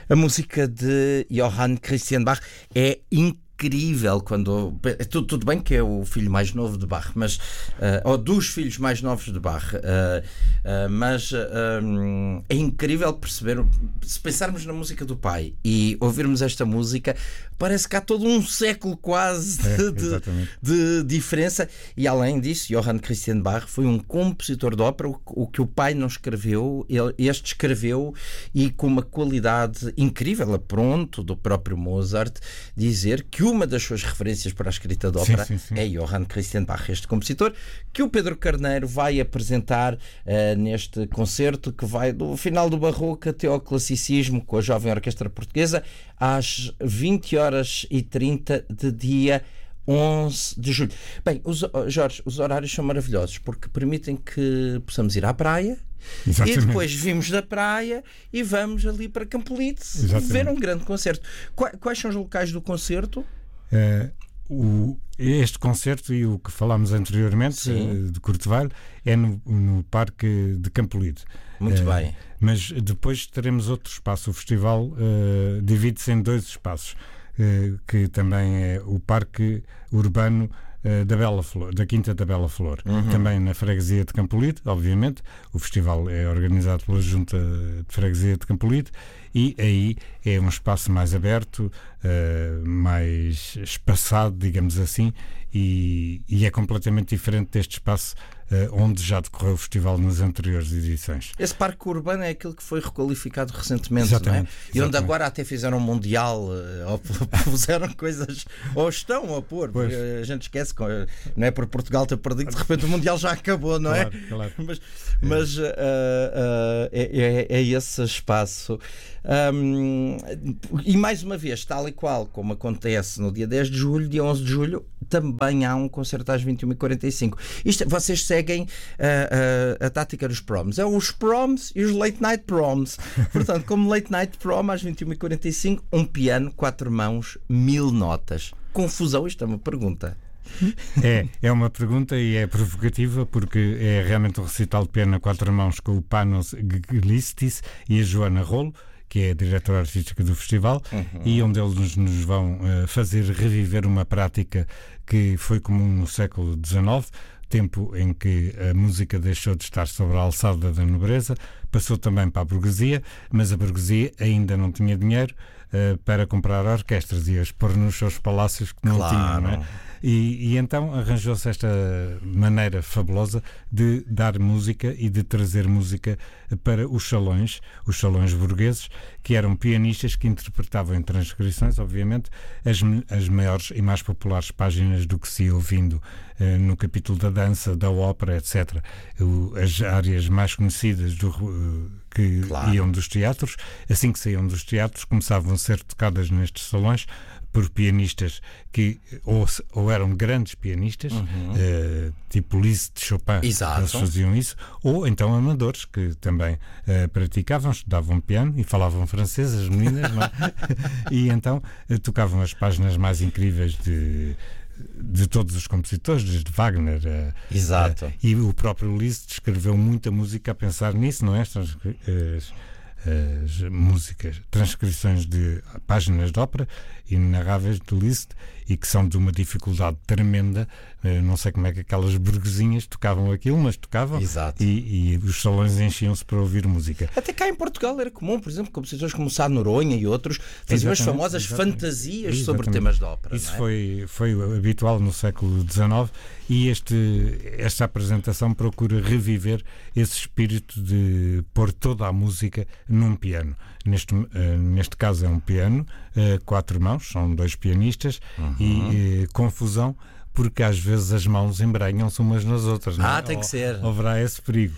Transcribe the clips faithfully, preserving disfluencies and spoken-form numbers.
A música de Johann Christian Bach é incrível quando... Tudo, tudo bem que é o filho mais novo de Bach, mas, uh, ou dos filhos mais novos de Bach, uh, uh, mas uh, um, é incrível perceber, se pensarmos na música do pai e ouvirmos esta música, parece que há todo um século quase de, é, de, de diferença. E além disso, Johann Christian Bach foi um compositor de ópera, o, o que o pai não escreveu, ele, este escreveu, e com uma qualidade incrível, a pronto do próprio Mozart, dizer que uma das suas referências para a escrita de ópera sim, sim, sim. é Johann Christian Bach, este compositor, que o Pedro Carneiro vai apresentar uh, neste concerto que vai do final do Barroco até ao Classicismo, com a Jovem Orquestra Portuguesa, às vinte horas e trinta de dia onze de julho. Bem, os, Jorge, os horários são maravilhosos porque permitem que possamos ir à praia. Exatamente. E depois vimos da praia e vamos ali para Campolide ver um grande concerto. Quais, quais são os locais do concerto? Uh, o, este concerto e o que falámos anteriormente, uh, de Courteval, é no, no Parque de Campolide. Muito uh, bem. Mas depois teremos outro espaço. O festival uh, divide-se em dois espaços, uh, que também é o Parque Urbano uh, da, Bela Flor, da Quinta da Bela Flor. Uhum. Também na freguesia de Campolide, obviamente. O festival é organizado pela Junta de Freguesia de Campolide. E aí é um espaço mais aberto, uh, mais espaçado, digamos assim, e, e é completamente diferente deste espaço uh, onde já decorreu o festival nas anteriores edições. Esse parque urbano é aquele que foi requalificado recentemente, exatamente, não é? E exatamente. Onde agora até fizeram um mundial, ou puseram coisas, ou estão a pôr, porque a gente esquece, não é por Portugal ter perdido, de repente o mundial já acabou, não é? Claro, claro. Mas, mas uh, uh, é, é, é esse espaço. Um, e mais uma vez, tal e qual como acontece no dia dez de julho, dia onze de julho também há um concerto às vinte e uma e quarenta e cinco. Isto, vocês seguem uh, uh, a tática dos proms, é os proms e os late night proms. Portanto, como late night prom às vinte e uma e quarenta e cinco, um piano, quatro mãos, mil notas. Confusão, isto é uma pergunta. É, é uma pergunta e é provocativa porque é realmente um recital de piano a quatro mãos com o Panos Glistis e a Joana Rolo, que é a diretora artística do festival, uhum. e onde eles nos vão uh, fazer reviver uma prática que foi comum no século dezenove, tempo em que a música deixou de estar sobre a alçada da nobreza, passou também para a burguesia, mas a burguesia ainda não tinha dinheiro uh, para comprar orquestras e as pôr nos seus palácios que não claro. tinham, não é? E, e então arranjou-se esta maneira fabulosa de dar música e de trazer música para os salões, os salões burgueses, que eram pianistas que interpretavam em transcrições, obviamente, as, as maiores e mais populares páginas do que se ia ouvindo eh, no capítulo da dança, da ópera, etcétera. O, as áreas mais conhecidas do, uh, que claro. iam dos teatros, assim que saíam dos teatros, começavam a ser tocadas nestes salões por pianistas que ou, ou eram grandes pianistas, uhum. uh, tipo Liszt, de Chopin, exato. Eles faziam isso, ou então amadores que também uh, praticavam, estudavam piano e falavam francês, as meninas, não é? E então uh, tocavam as páginas mais incríveis de de todos os compositores, desde Wagner. Uh, exato. Uh, e o próprio Liszt escreveu muita música a pensar nisso, não é? Estas, as, as músicas, transcrições de páginas de ópera inenarráveis de Liszt e que são de uma dificuldade tremenda. Uh, não sei como é que aquelas burguesinhas tocavam aquilo, mas tocavam. Exato. E, e os salões enchiam-se para ouvir música. Até cá em Portugal era comum, por exemplo, compositores como Sá Noronha e outros faziam as famosas exatamente. fantasias exatamente. sobre temas de ópera. Isso não é? foi, foi habitual no século dezenove e este, esta apresentação procura reviver esse espírito de pôr toda a música num piano. Neste, uh, neste caso é um piano, uh, quatro mãos, são dois pianistas, uhum. e uh, confusão, porque às vezes as mãos embranham-se umas nas outras. Ah, não? tem que ser. Haverá esse perigo.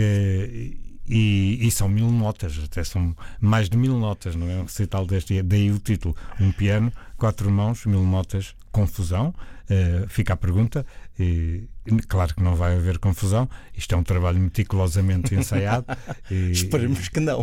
Uh, e, e são mil notas, até são mais de mil notas, não é um recital deste, daí o título, um piano, quatro mãos, mil notas, confusão. Uh, fica a pergunta, e, claro que não vai haver confusão, isto é um trabalho meticulosamente ensaiado. E, esperemos que não.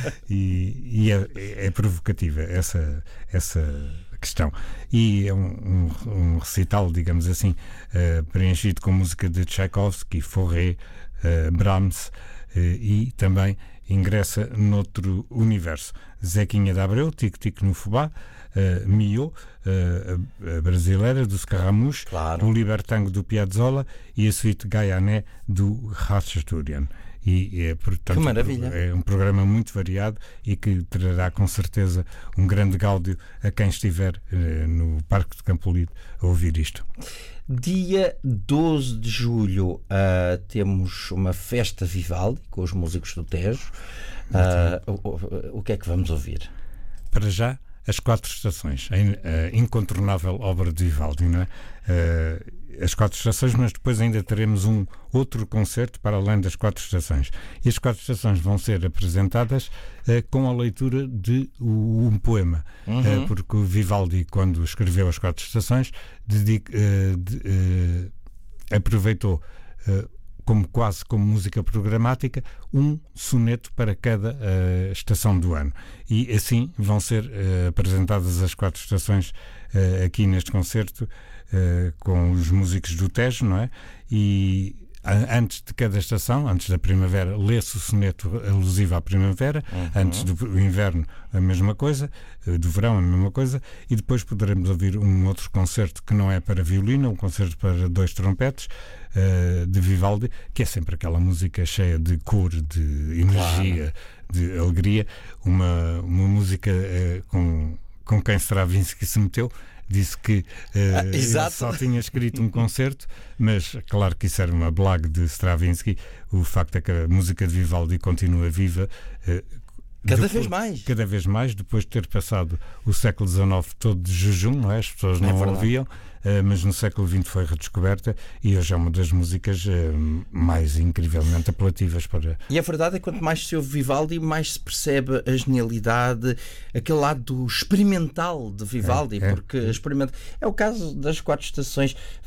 E, e é, é provocativa essa, essa questão. E é um, um, um recital, digamos assim, uh, preenchido com música de Tchaikovsky, Fauré, uh, Brahms, uh, e também ingressa noutro universo. Zequinha de Abreu, Tico Tico no Fubá, uh, Mio, uh, a brasileira, do Scaramouche, claro. O Libertango do Piazzolla e a suíte Gaiané do Ratchaturian. E é, portanto, que maravilha. É um programa muito variado e que trará com certeza um grande gáudio a quem estiver eh, no Parque de Campolide a ouvir isto. Dia doze de julho uh, temos uma festa Vivaldi com os músicos do Tejo. Uh, o, o, o que é que vamos ouvir? Para já, as quatro estações, a, in, a incontornável obra de Vivaldi, não é? Uh, as quatro estações, mas depois ainda teremos um outro concerto para além das quatro estações. E as quatro estações vão ser apresentadas uh, com a leitura de uh, um poema, uhum. uh, porque o Vivaldi, quando escreveu as quatro estações, dedica, uh, de, uh, aproveitou uh, como quase como música programática, um soneto para cada uh, estação do ano. E assim vão ser uh, apresentadas as quatro estações uh, aqui neste concerto uh, com os músicos do Tejo, não é? E a, antes de cada estação, antes da primavera, lê-se o soneto alusivo à primavera, uhum. antes do inverno a mesma coisa, uh, do verão a mesma coisa, e depois poderemos ouvir um outro concerto que não é para violino, um concerto para dois trompetes, Uh, de Vivaldi, que é sempre aquela música cheia de cor, de energia, claro. de alegria, uma, uma música uh, com, com quem Stravinsky se meteu. Disse que uh, ah, só tinha escrito um concerto, mas claro que isso era uma blague de Stravinsky. O facto é que a música de Vivaldi continua viva uh, cada depois, vez mais cada vez mais, depois de ter passado o século dezenove todo de jejum, não é? As pessoas não é ouviam, uh, mas no século vinte foi redescoberta e hoje é uma das músicas uh, mais incrivelmente apelativas para... E a verdade é que quanto mais se ouve Vivaldi, mais se percebe a genialidade, aquele lado experimental de Vivaldi, é, é. porque experimenta... é o caso das quatro estações.